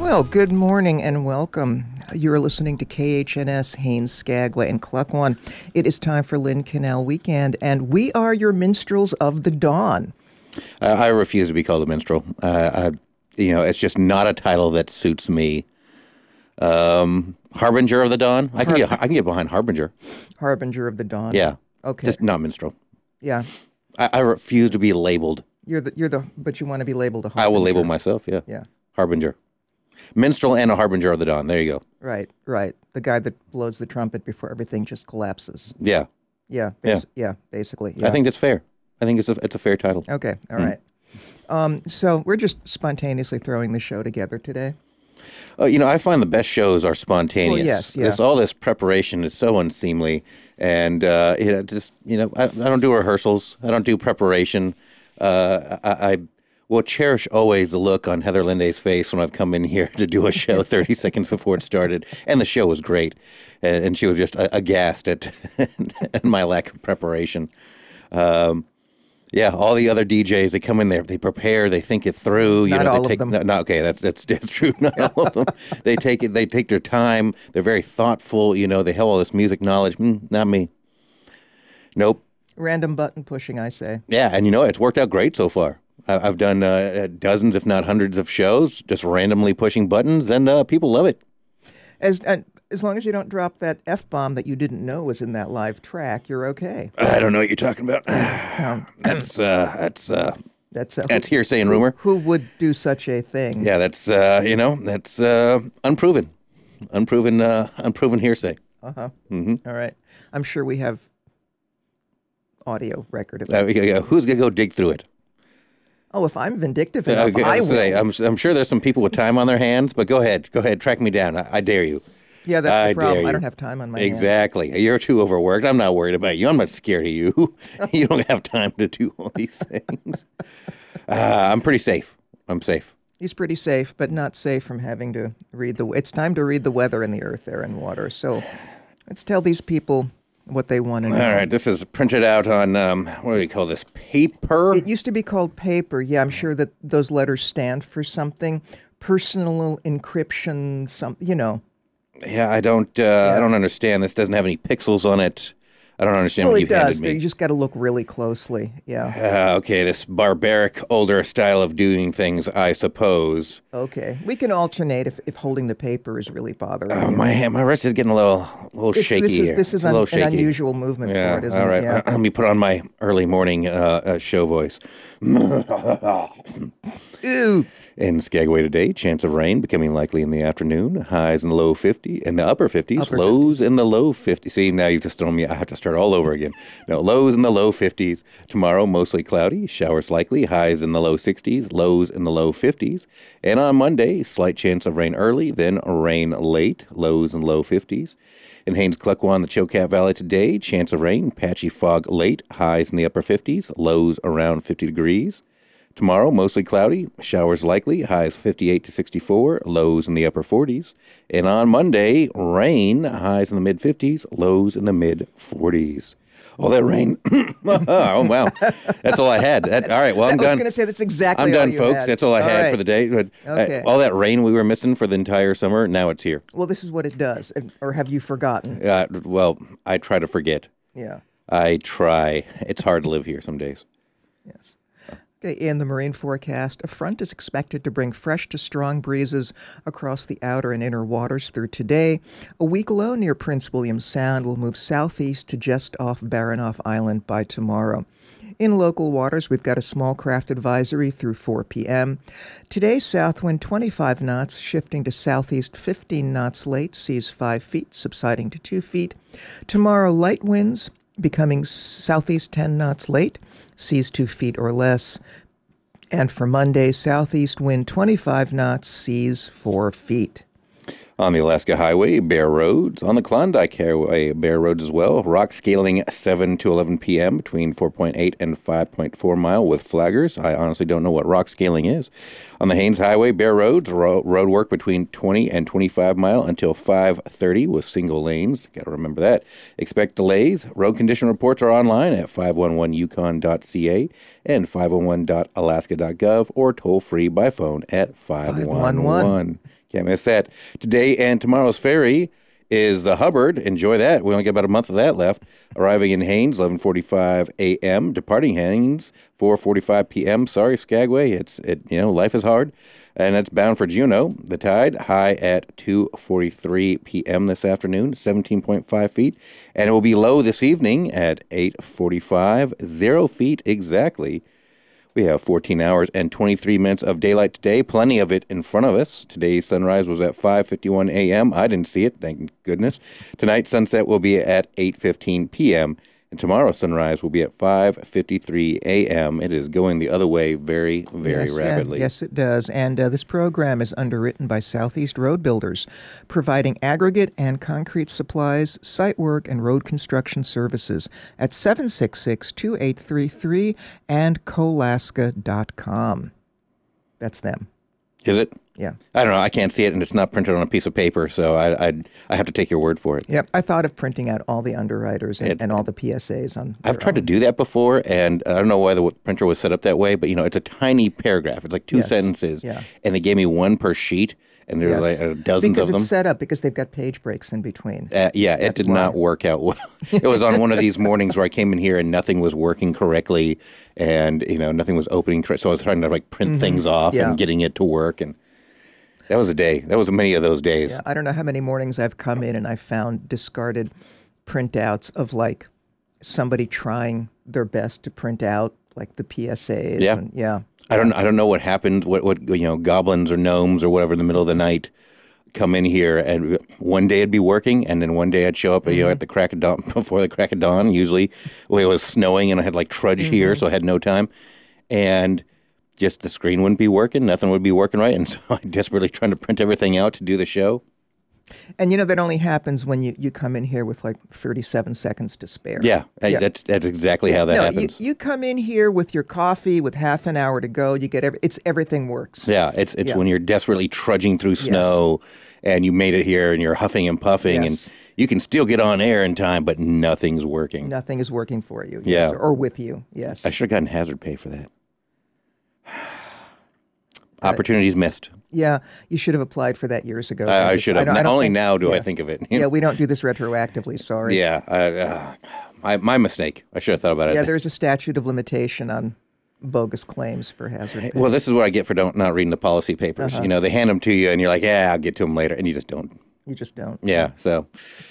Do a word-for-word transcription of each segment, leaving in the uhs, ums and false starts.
Well, good morning and welcome. You're listening to K H N S Haines, Skagway, and Cluckwan. It is time for Lynn Canal Weekend, and we are your minstrels of the dawn. I, I refuse to be called a minstrel. Uh, I, you know, it's just not a title that suits me. Um, Harbinger of the Dawn. I can Har- get I can get behind Harbinger. Harbinger of the dawn. Yeah. Okay. Just not minstrel. Yeah. I, I refuse to be labeled. You're the you're the but you want to be labeled a harbinger. I will label myself. Yeah. Yeah. Harbinger. Minstrel and a harbinger of the dawn. There you go. Right. Right. The guy that blows the trumpet before everything just collapses. Yeah. Yeah. Yeah. Yeah. Basically. Yeah. I think that's fair. I think it's a it's a fair title. Okay. All right. Um, so we're just spontaneously throwing the show together today. Uh, you know, I find the best shows are spontaneous. Well, yes, yeah. This, all this preparation is so unseemly, and uh, you know, just you know, I, I don't do rehearsals. I don't do preparation. Uh, I, I will cherish always the look on Heather Linde's face when I've come in here to do a show thirty seconds before it started, and the show was great, and, and she was just aghast at, at my lack of preparation. Um, Yeah, all the other D Js, they come in there, they prepare, they think it through. You Not know, all they take, of them. No, no, okay, that's that's that's true. Not all of them. They take it. They take their time. They're very thoughtful. You know, they have all this music knowledge. Mm, not me. Nope. Random button pushing, I say. Yeah, and you know, it's worked out great so far. I, I've done uh, dozens, if not hundreds, of shows, just randomly pushing buttons, and uh, people love it. As uh, as long as you don't drop that F-bomb that you didn't know was in that live track, you're okay. I don't know what you're talking about. Um, that's uh, that's uh, That's uh, that's who, hearsay and rumor. Who would do such a thing? Yeah, that's uh, you know, that's uh, unproven, unproven, uh, unproven hearsay. Uh-huh. Mm-hmm. All right. I'm sure we have audio record of Uh, it. yeah, who's gonna go dig through it? Oh, if I'm vindictive Uh, enough, okay, I I was will. say, I'm I'm sure there's some people with time on their hands, but go ahead, go ahead, track me down. I, I dare you. yeah, that's I the problem. dare I you. don't have time on my hands. Exactly. You're too overworked. I'm not worried about you. I'm not scared of you. You don't have time to do all these things. Uh, I'm pretty safe. I'm safe. He's pretty safe, but not safe from having to read the... It's time to read the weather in the earth, air, and water. So let's tell these people what they want to know. All right. This is printed out on, um, what do we call this, paper? It used to be called paper. Yeah, I'm sure that those letters stand for something. Personal encryption, some, you know. Yeah, I don't uh, I don't understand. This doesn't have any pixels on it. I don't understand Well, what it you've does. handed me. You just got to look really closely. Yeah. Uh, okay, this barbaric, older style of doing things, I suppose. Okay. We can alternate if, if holding the paper is really bothering Uh, you. my hand, my wrist is getting a little, a little It's- shaky this is here. this is It's a un, little an shaky. unusual movement Yeah, for it, isn't all right. it? Yeah. Let me put on my early morning uh, uh, show voice. Ew. In Skagway today, chance of rain becoming likely in the afternoon. Highs in the low fifty, in the upper fifties. Upper lows in the low fifties. See, now you've just thrown me. I have to start all over again. No, lows in the low fifties. Tomorrow, mostly cloudy. Showers likely. Highs in the low sixties. Lows in the low fifties. And on Monday, slight chance of rain early, then rain late. Lows in low fifties. In Haines, Cluckwan, the Chilkat Valley today, chance of rain. Patchy fog late. Highs in the upper fifties. Lows around fifty degrees. Tomorrow, mostly cloudy, showers likely, highs fifty-eight to sixty-four, lows in the upper forties. And on Monday, rain, highs in the mid-fifties, lows in the mid-forties. All that rain. Oh, wow. That's all I had. That, all right, well, I'm I was done. going to say that's exactly I'm all done, you folks. had. That's all I All had right. for the day. But, uh, Okay. all that rain we were missing for the entire summer, now it's here. Well, this is what it does. And- Or have you forgotten? Uh, well, I try to forget. Yeah. I try. It's hard to live here some days. Yes. Okay, in the marine forecast, a front is expected to bring fresh to strong breezes across the outer and inner waters through today. A weak low near Prince William Sound will move southeast to just off Baranof Island by tomorrow. In local waters, we've got a small craft advisory through four p.m. Today, south wind twenty-five knots, shifting to southeast fifteen knots late, seas five feet, subsiding to two feet. Tomorrow, light winds becoming southeast ten knots late, seas two feet or less. And for Monday, southeast wind twenty-five knots, seas four feet. On the Alaska Highway, bare roads. On the Klondike Highway, bare roads as well. Rock scaling seven to eleven p.m. between four point eight and five point four mile with flaggers. I honestly don't know what rock scaling is. On the Haines Highway, bare roads. Ro- road work between twenty and twenty-five mile until five thirty with single lanes. Got to remember that. Expect delays. Road condition reports are online at five one one yukon dot c a and five one one dot alaska dot gov or toll free by phone at five one one. Can't miss that. Today and tomorrow's ferry is the Hubbard. Enjoy that. We only got about a month of that left. Arriving in Haines, eleven forty-five a.m. Departing Haines, four forty-five p.m. Sorry, Skagway. It's it. You know, life is hard. And it's bound for Juneau. The tide high at two forty-three p.m. this afternoon, seventeen point five feet. And it will be low this evening at eight forty-five, zero feet exactly. We have fourteen hours and twenty-three minutes of daylight today, plenty of it in front of us. Today's sunrise was at five fifty-one a.m. I didn't see it, thank goodness. Tonight's sunset will be at eight fifteen p.m., and tomorrow's sunrise will be at five fifty-three a.m. It is going the other way very, very yes, rapidly. Yeah, yes, it does. And uh, this program is underwritten by Southeast Road Builders, providing aggregate and concrete supplies, site work, and road construction services at seven six six, two eight three three and colaska dot com. That's them. Is it? Yeah. I don't know. I can't see it, and it's not printed on a piece of paper, so I I, I have to take your word for it. Yep. I thought of printing out all the underwriters and, and all the P S As on. I've tried own. to do that before, and I don't know why the printer was set up that way, but you know, it's a tiny paragraph. It's like two yes. sentences, yeah. and they gave me one per sheet, and there's yes. like uh, dozens because of them. Because it's set up because they've got page breaks in between. Uh, yeah, That's it did why. not work out well. It was on one of these mornings where I came in here and nothing was working correctly, and you know, nothing was opening correct. So I was trying to like print mm-hmm. things off yeah. and getting it to work, and that was a day. That was many of those days. Yeah, I don't know how many mornings I've come in and I found discarded printouts of like somebody trying their best to print out like the P S As. Yeah, and, yeah. I don't. I don't know what happened. What what you know, goblins or gnomes or whatever in the middle of the night come in here, and one day it'd be working, and then one day I'd show up, mm-hmm. you know, at the crack of dawn before the crack of dawn. Usually, well, it was snowing, and I had like trudge mm-hmm. here, so I had no time, and just the screen wouldn't be working, nothing would be working right, and so I desperately trying to print everything out to do the show. And you know, that only happens when you, you come in here with like thirty-seven seconds to spare. Yeah, yeah. that's that's exactly how that no, happens. You, you come in here with your coffee with half an hour to go, you get every, it's everything works. Yeah, it's it's yeah. when you're desperately trudging through snow yes. and you made it here and you're huffing and puffing yes. and you can still get on air in time, but nothing's working. Nothing is working for you. Yeah. Yes, or, or with you, yes. I should have gotten hazard pay for that. Opportunities uh, missed. Yeah, you should have applied for that years ago. I, I should have. I Only think, now do yeah. I think of it. Yeah, we don't do this retroactively, sorry. Yeah, uh, uh, my, my mistake. I should have thought about it. Yeah, there's a statute of limitation on bogus claims for hazard pay. Well, this is what I get for don't, not reading the policy papers. Uh-huh. You know, they hand them to you and you're like, yeah, I'll get to them later, and you just don't. You just don't. Yeah, so...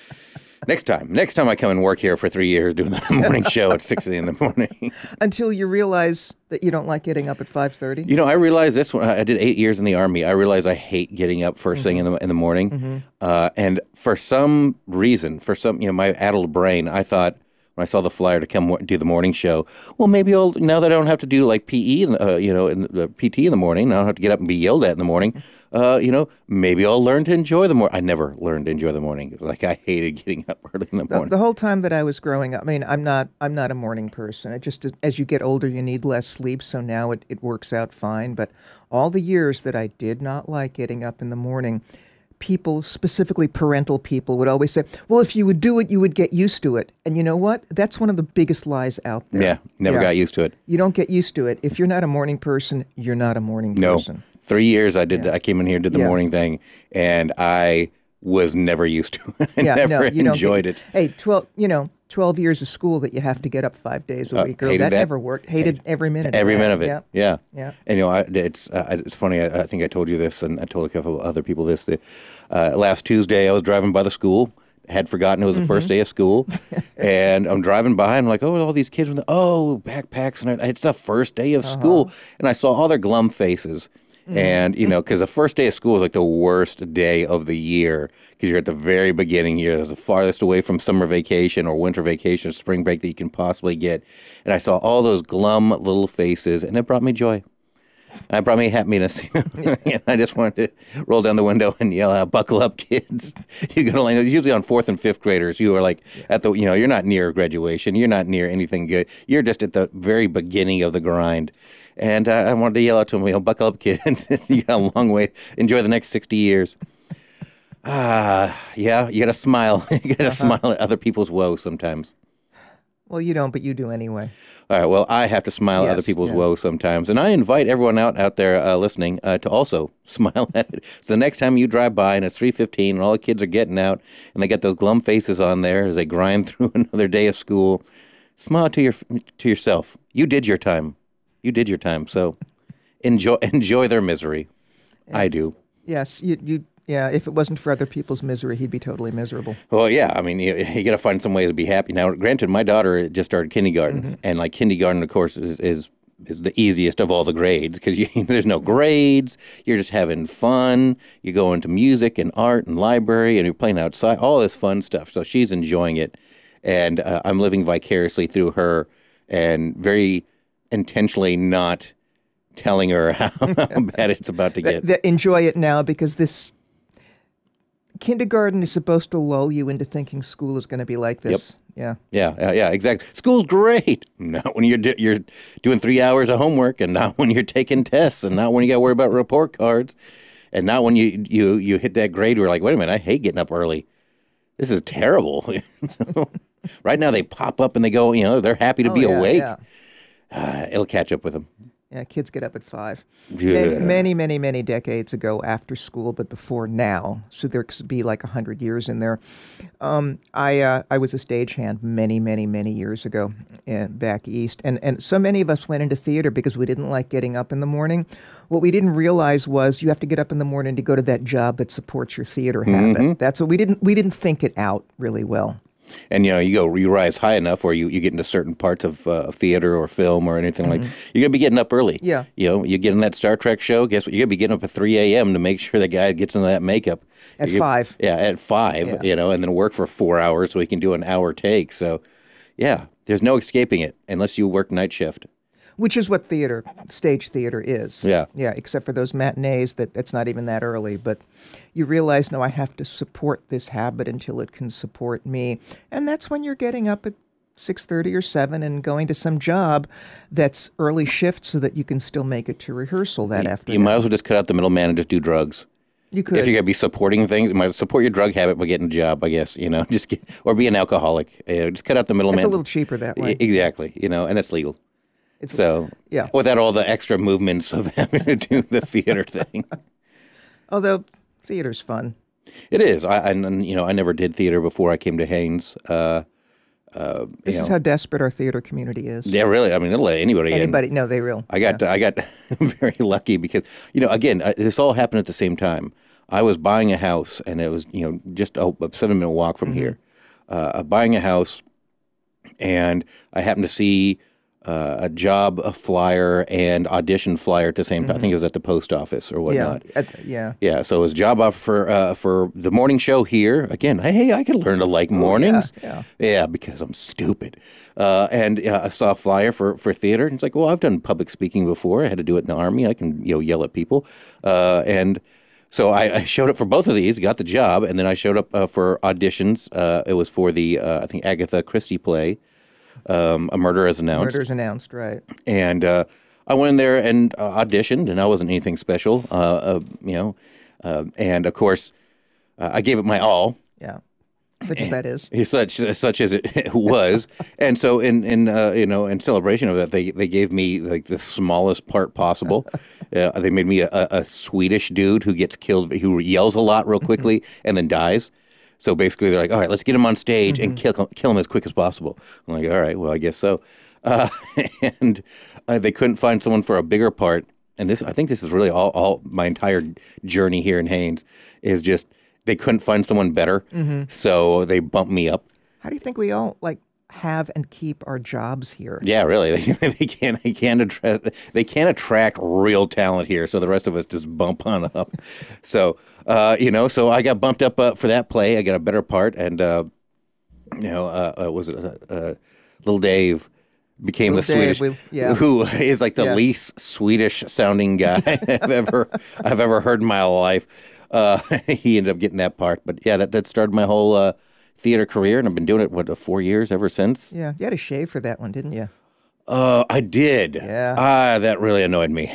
Next time. Next time I come and work here for three years doing the morning show at six in the morning. Until you realize that you don't like getting up at five thirty? You know, I realized this when I did eight years in the Army. I realized I hate getting up first mm-hmm. thing in the in the morning. Mm-hmm. Uh, and for some reason, for some, you know, my addled brain, I thought, when I saw the flyer to come do the morning show, well, maybe I'll, now that I don't have to do like P E, in the, uh, you know, in the P T in the morning, I don't have to get up and be yelled at in the morning. Uh, you know, maybe I'll learn to enjoy the morning. I never learned to enjoy the morning. Like I hated getting up early in the morning. The, the whole time that I was growing up, I mean, I'm not, I'm not a morning person. It just, as you get older, you need less sleep. So now it, it works out fine. But all the years that I did not like getting up in the morning, people, specifically parental people, would always say, well, if you would do it, you would get used to it. And you know what? That's one of the biggest lies out there. Yeah, never yeah. got used to it. You don't get used to it. If you're not a morning person, you're not a morning no. person. Three years I did. Yeah. The, I came in here, did the yeah. morning thing, and I was never used to it. I yeah, never no, you enjoyed don't it. Hey, twelve, you know, twelve years of school that you have to get up five days a week. Uh, that, that never worked. Hated every minute. Every of that. minute of it. Yeah. Yeah. yeah. And you know, I, it's uh, it's funny. I, I think I told you this, and I told a couple of other people this. That, uh, last Tuesday, I was driving by the school. Had forgotten it was the mm-hmm. first day of school, and I'm driving by, and I'm like, oh, all these kids with the, oh backpacks, and it's the first day of uh-huh. school, and I saw all their glum faces. Mm-hmm. And, you know, because the first day of school is like the worst day of the year because you're at the very beginning. You're the farthest away from summer vacation or winter vacation or spring break that you can possibly get. And I saw all those glum little faces, and it brought me joy. And it brought me happiness. And I just wanted to roll down the window and yell out, buckle up, kids. You go to, it's usually on fourth and fifth graders. You are like at the, you know, you're not near graduation. You're not near anything good. You're just at the very beginning of the grind. And uh, I wanted to yell out to them, you know, buckle up, kid. You got a long way. Enjoy the next sixty years. Ah, uh, yeah, you got to smile. You got to uh-huh. smile at other people's woe sometimes. Well, you don't, but you do anyway. All right. Well, I have to smile at other Yes, people's yeah. woes sometimes, and I invite everyone out out there uh, listening uh, to also smile at it. So the next time you drive by and it's three fifteen and all the kids are getting out and they got those glum faces on there as they grind through another day of school, smile to your to yourself. You did your time. You did your time. So enjoy enjoy their misery. I do. Yes, you, you, yeah, if it wasn't for other people's misery, he'd be totally miserable. Well, yeah. I mean, you, you got to find some way to be happy. Now, granted, my daughter just started kindergarten, Mm-hmm. and like kindergarten, of course, is is, is the easiest of all the grades because there's no grades. You're just having fun. You go into music and art and library, and you're playing outside. All this fun stuff. So she's enjoying it, and uh, I'm living vicariously through her, and very intentionally not telling her how bad it's about to get. Th- enjoy it now because this kindergarten is supposed to lull you into thinking school is going to be like this. Yeah. Yeah, yeah, yeah, exactly. School's great. Not when you're do, you're doing three hours of homework, and not when you're taking tests, and not when you got to worry about report cards, and not when you you you hit that grade where you're like, wait a minute, I hate getting up early. This is terrible. Right now, they pop up and they go. You know, they're happy to Oh, be yeah, awake. yeah. Uh, it'll catch up with them. Yeah, kids get up at five. Yeah. Many, many, many, many decades ago after school, but before now. So there could be like a hundred years in there. Um, I uh, I was a stagehand many, many, many years ago uh, back east. And, and so many of us went into theater because we didn't like getting up in the morning. What we didn't realize was you have to get up in the morning to go to that job that supports your theater habit. That's what we didn't we didn't think it out really well. And you know, you go, you rise high enough where you, you get into certain parts of uh, theater or film or anything like. You're gonna be getting up early. Yeah. You know, you get in that Star Trek show. Guess what? You're gonna be getting up at three a m to make sure the guy gets into that makeup At You- five. Yeah, at five. Yeah. You know, and then work for four hours so he can do an hour take. So, yeah, there's no escaping it unless you work night shift. Which is what theater, stage theater is. Yeah. Yeah, except for those matinees that it's not even that early. But you realize, no, I have to support this habit until it can support me. And that's when you're getting up at six thirty or seven and going to some job that's early shift so that you can still make it to rehearsal that You afternoon. might as well just cut out the middleman and just do drugs. You could. If you're gonna be supporting things, you might support your drug habit by getting a job, I guess. You know, just get, or be an alcoholic. Uh, just cut out the middleman. It's a little cheaper that way. E- Exactly. You know, and that's legal. It's, So, yeah. without all the extra movements of having to do the theater thing. Although theater's fun. It is. I, I, and, you know, I never did theater before I came to Haynes. Uh, This you is know. how desperate our theater community is. yeah, really. I mean, it'll let anybody in. Anybody? No, they real. I got I got very lucky because, you know, again, uh, this all happened at the same time. I was buying a house, and it was, you know, just a, a seven minute walk from here. Uh, buying a house, and I happened to see uh, a job, a flyer, and audition flyer at the same time. I think it was at the post office or Yeah. whatnot. at- yeah. Yeah, so it was a job offer for uh, for the morning show here. Again, hey, I could learn to like mornings. yeah. Yeah, because I'm stupid. Uh, and uh, I saw a flyer for, for theater, and it's like, well, I've done public speaking before. I had to do it in the Army. I can, you know, yell at people. Uh, and so I, I showed up for both of these, got the job, and then I showed up uh, for auditions. Uh, it was for the, uh, I think, Agatha Christie play, um, A Murder Is Announced. Murder's announced, right? And uh, I went in there and uh, auditioned, and I wasn't anything special, uh, uh, you know. Uh, and of course, uh, I gave it my all, Yeah. Such as that is. such such as it was. And so, in in uh, you know, in celebration of that, they they gave me like the smallest part possible. Uh, they made me a, a Swedish dude who gets killed, who yells a lot real quickly and then dies. So basically, they're like, all right, let's get him on stage and kill kill him as quick as possible. I'm like, all right, well, I guess so. Uh, and uh, they couldn't find someone for a bigger part. And this, I think, this is really all, all my entire journey here in Haynes is just they couldn't find someone better, so they bumped me up. How do you think we all like have and keep our jobs here? Yeah, really, they, they can't they can't attract they can't attract real talent here, so the rest of us just bump on up. So uh, you know, so I got bumped up uh, for that play. I got a better part, and uh, you know, uh, uh, was it uh, uh, Little Dave became Little the Dave, Swedish, we- yeah. who is like the Yes. least Swedish sounding guy I've ever I've ever heard in my life. Uh, he ended up getting that part, but yeah, that that started my whole uh, theater career, and I've been doing it what uh, four years ever since. Yeah. You had to shave for that one, didn't you? Uh, I did. Yeah. Ah, that really annoyed me.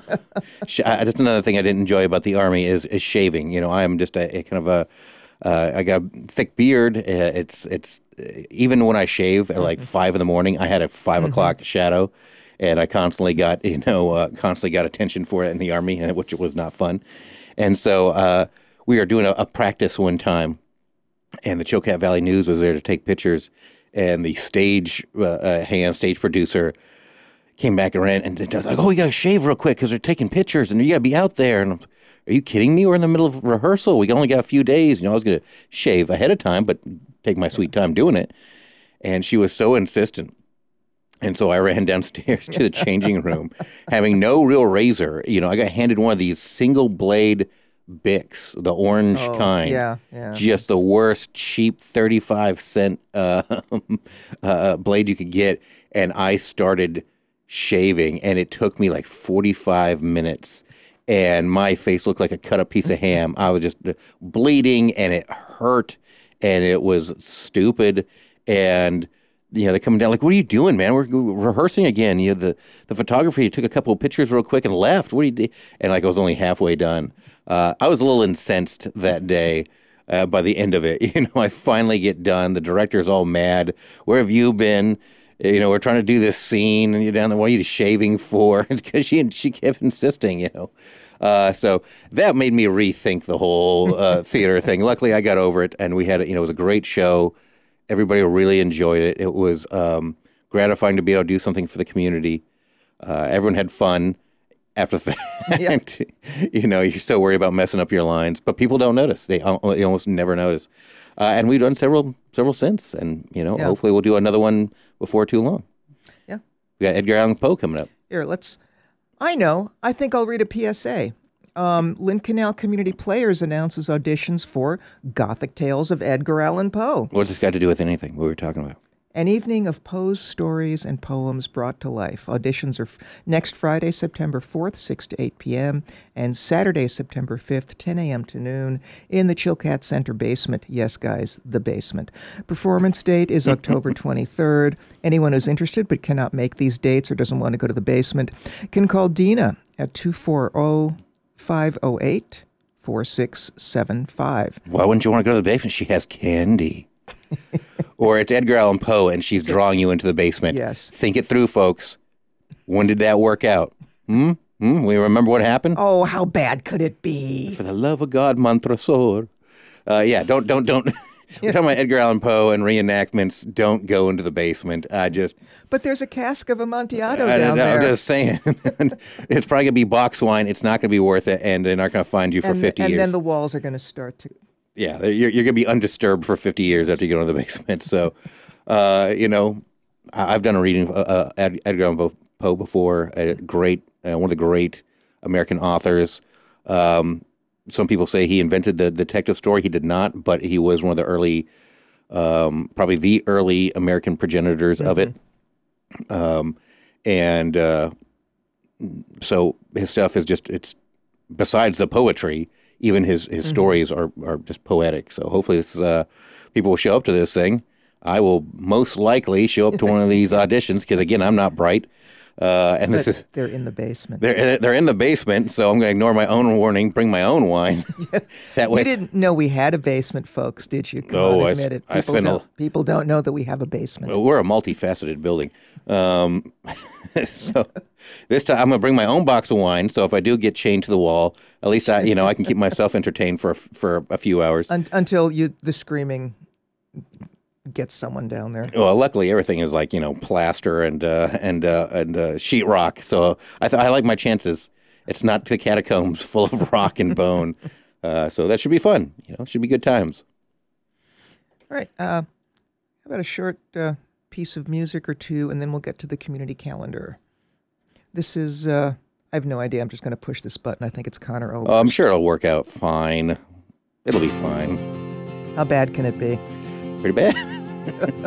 Sh- I- That's another thing I didn't enjoy about the Army is is shaving. You know, I am just a, a kind of a, uh, I got a thick beard. Uh, it's it's even when I shave at like five in the morning, I had a five Mm-hmm. o'clock shadow, and I constantly got you know uh, constantly got attention for it in the Army, and which was not fun. And so uh, we were doing a, a practice one time, and the Chilkat Valley News was there to take pictures, and the stage uh, uh, hand stage producer came back around and and was like, "Oh, you gotta shave real quick because they're taking pictures, and you gotta be out there." And I'm, are you kidding me? We're in the middle of rehearsal. We only got a few days. You know, I was gonna shave ahead of time, but take my sweet time doing it. And she was so insistent. And so I ran downstairs to the changing room, having no real razor. You know, I got handed one of these single blade Bics, the orange Oh, kind. yeah, yeah. Just the worst, cheap thirty-five cent uh, uh, blade you could get. And I started shaving, and it took me like forty-five minutes. And my face looked like a cut up piece of ham. I was just bleeding, and it hurt, and it was stupid. And you know, they're coming down like, "What are you doing, man? We're rehearsing again." You know, the the photographer, he took a couple of pictures real quick and left. What do you do? And like, I was only halfway done. Uh, I was a little incensed that day. Uh, by the end of it, you know, I finally get done. The director's all mad. "Where have you been? You know, we're trying to do this scene, and you're down there. What are you shaving for?" It's because she she kept insisting, you know. Uh, so that made me rethink the whole uh, theater thing. Luckily, I got over it, and we had, you know, it was a great show. Everybody really enjoyed it. It was um, gratifying to be able to do something for the community. Uh, everyone had fun after the fact. Yeah. You know, you're so worried about messing up your lines, but people don't notice. They, al- they almost never notice. Uh, and we've done several several since, and you know, Yeah. hopefully we'll do another one before too long. Yeah. We got Edgar Allan Poe coming up. Here, let's. I know. I think I'll read a P S A. Um, Lynn Canal Community Players announces auditions for Gothic Tales of Edgar Allan Poe. What's this got to do with anything we were talking about? An evening of Poe's stories and poems brought to life. Auditions are f- next Friday, September fourth, six to eight p.m., and Saturday, September fifth, ten a.m. to noon, in the Chilkat Center basement. Yes, guys, the basement. Performance date is October twenty-third. Anyone who's interested but cannot make these dates or doesn't want to go to the basement can call Dina at two four zero, five zero eight, four six seven five. Why wouldn't you want to go to the basement? She has candy. Or it's Edgar Allan Poe, and she's drawing you into the basement. Yes. Think it through, folks. When did that work out? Hmm? Hmm? We remember what happened? Oh, how bad could it be? For the love of God, Montresor. Uh, yeah, don't, don't, don't. We're talking about Edgar Allan Poe and reenactments. Don't go into the basement. I just. But there's a cask of Amontillado I, down I, there. I'm just saying. It's probably going to be box wine. It's not going to be worth it, and they're not going to find you for and, fifty and years. then the walls are going to start to. Yeah, you're, you're going to be undisturbed for fifty years after you go into the basement. So, uh, you know, I- I've done a reading of uh, Ed- Edgar Allan Poe before. A great, uh, one of the great American authors. Um, some people say he invented the detective story. He did not, but he was one of the early, um, probably the early American progenitors of it. Um, and uh, so his stuff is just, it's besides the poetry, even his, his Mm-hmm. stories are, are just poetic. So hopefully this, uh, people will show up to this thing. I will most likely show up to one of these auditions because, again, I'm not bright. Uh, and this But is they're in the basement. they're they're in the basement, so I'm going to ignore my own warning. Bring my own wine. That way, You didn't know we had a basement, folks, did you? Come No, on, I admit s- it. I People spent a- don't, people don't know that we have a basement. we're a multifaceted building. Um, so this time I'm going to bring my own box of wine. So if I do get chained to the wall, at least I, you know, I can keep myself entertained for a, for a few hours. Un- until you the screaming gets someone down there. Well, luckily everything is like, you know, plaster and uh, and uh, and uh, sheetrock. So I th- I like my chances. It's not the catacombs full of rock and bone. Uh, so that should be fun. You know, it should be good times. All right. Uh, how about a short uh, piece of music or two, and then we'll get to the community calendar. This is, uh, I have no idea. I'm just going to push this button. I think it's Connor Oberst. Oh, I'm sure it'll work out fine. It'll be fine. How bad can it be? Pretty bad.